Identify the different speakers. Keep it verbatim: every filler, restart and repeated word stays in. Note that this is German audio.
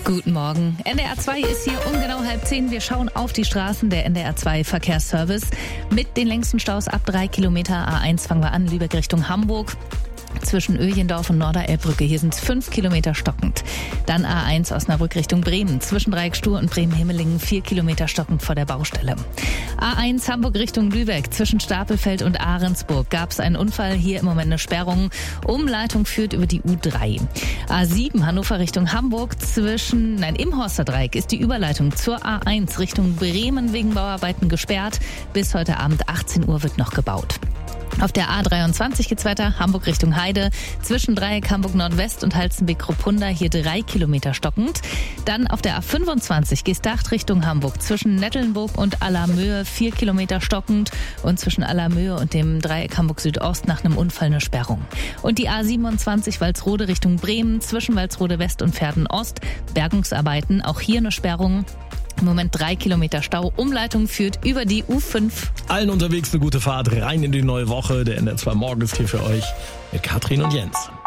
Speaker 1: Guten Morgen. N D R zwei ist hier um genau halb zehn. Wir schauen auf die Straßen. Der N D R zwei Verkehrsservice mit den längsten Staus ab drei Kilometer. A eins fangen wir an, Lübeck Richtung Hamburg. Zwischen Öjendorf und Norderelbbrücke, hier sind es fünf Kilometer stockend. Dann A eins Osnabrück Richtung Bremen. Zwischen Dreieckstuhl und Bremen-Himmelingen vier Kilometer stockend vor der Baustelle. A eins Hamburg Richtung Lübeck. Zwischen Stapelfeld und Ahrensburg gab es einen Unfall. Hier im Moment eine Sperrung. Umleitung führt über die U drei. A sieben Hannover Richtung Hamburg. Zwischen, nein, im Horsterdreieck ist die Überleitung zur A eins Richtung Bremen wegen Bauarbeiten gesperrt. Bis heute Abend achtzehn Uhr wird noch gebaut. Auf der A dreiundzwanzig geht's weiter, Hamburg Richtung Heide, zwischen Dreieck Hamburg Nordwest und Halstenbeck-Kruppunda, hier drei Kilometer stockend. Dann auf der A fünfundzwanzig Geesthacht Richtung Hamburg, zwischen Nettelnburg und Allermöhe vier Kilometer stockend und zwischen Allermöhe und dem Dreieck Hamburg Südost nach einem Unfall eine Sperrung. Und die A siebenundzwanzig Walsrode Richtung Bremen, zwischen Walsrode West und Verden Ost, Bergungsarbeiten, auch hier eine Sperrung. Im Moment drei Kilometer Stau. Umleitung führt über die U fünf.
Speaker 2: Allen unterwegs eine gute Fahrt rein in die neue Woche. Der N D R zwei Morgen ist hier für euch mit Katrin und Jens.